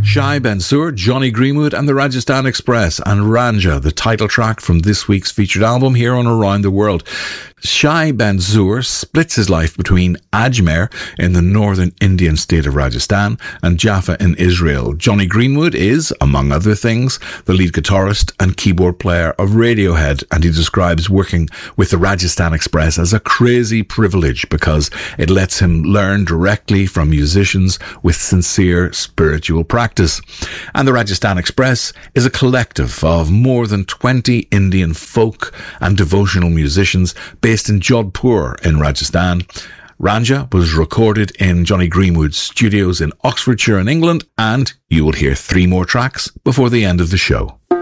Shai Bensour, Johnny Greenwood and the Rajasthan Express, and Ranja, the title track from this week's featured album here on Around the World. Shai Bensour splits his life between Ajmer in the northern Indian state of Rajasthan and Jaffa in Israel. Johnny Greenwood is, among other things, the lead guitarist and keyboard player of Radiohead, and he describes working with the Rajasthan Express as a crazy privilege because it lets him learn directly from musicians with sincere spiritual practice. And the Rajasthan Express is a collective of more than 20 Indian folk and devotional musicians based in Jodhpur in Rajasthan. Ranja was recorded in Johnny Greenwood's studios in Oxfordshire in England, and you will hear 3 more tracks before the end of the show.